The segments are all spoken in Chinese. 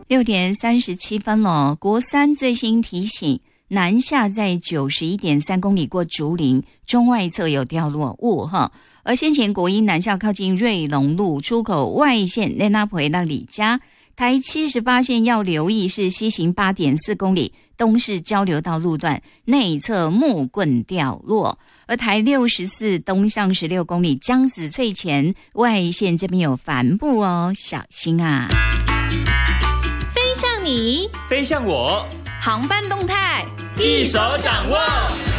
6点37分了。国三最新提醒，南下在91.3公里过竹林，中外侧有掉落物哈。而先前国一南下靠近瑞隆路出口外线内拉回到李家，台78线要留意是西行8.4公里东势交流道路段内侧木棍掉落，而台64东向16公里江子翠前外线这边有帆布哦，小心啊！ 飞向你， 飞向我， 航班动态一手掌握。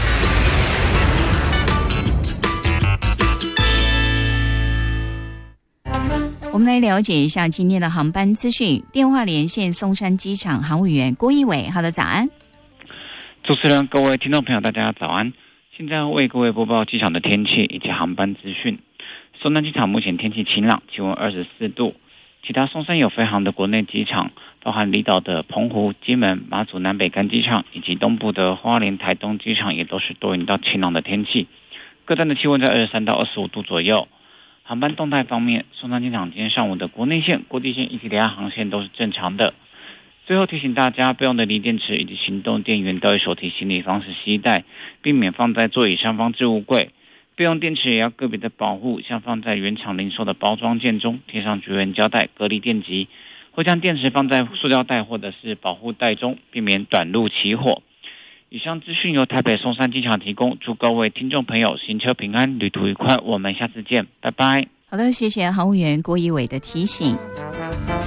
我们来了解一下今天的航班资讯。电话连线松山机场航务员郭一伟，好的，早安。 主持人，各位听众朋友，大家早安。现在为各位播报机场的天气以及航班资讯。松山机场目前天气晴朗，气温24度。其他松山有飞航的国内机场，包含离岛的澎湖、金门、马祖南北干机场，以及东部的花莲、台东机场，也都是多云到晴朗的天气。各站的气温在23到25度左右。航班动态方面，松山机场今天上午的国内线、国际线以及离岸航线都是正常的。最后提醒大家，备用的锂电池以及行动电源都以手提行李方式携带，避免放在座椅上方置物柜。备用电池也要个别的保护，像放在原厂零售的包装件中，贴上绝缘胶带隔离电极，或将电池放在塑料袋或者是保护袋中，避免短路起火。以上资讯由台北松山机场提供，祝各位听众朋友行车平安，旅途愉快，我们下次见，拜拜。 好的，谢谢航务员郭一伟的提醒。